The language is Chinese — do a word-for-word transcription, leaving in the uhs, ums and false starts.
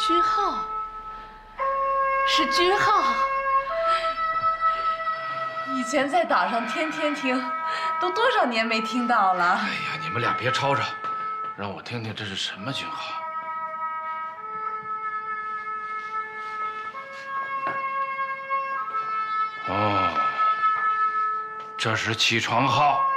军号，是军号。以前在岛上天天听，都多少年没听到了。 哎呀，你们俩别吵吵，让我听听这是什么军号。哦，这是起床号。